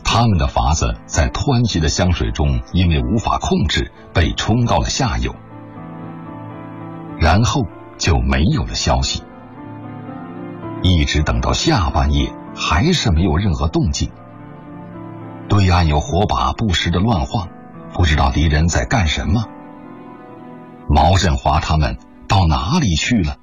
他们的筏子在湍急的湘水中因为无法控制被冲到了下游，然后就没有了消息。一直等到下半夜还是没有任何动静。对岸有火把不时的乱晃，不知道敌人在干什么。毛振华他们到哪里去了？